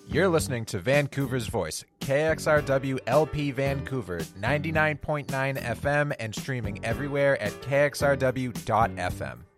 You're listening to Vancouver's Voice, KXRW LP Vancouver, 99.9 FM and streaming everywhere at kxrw.fm.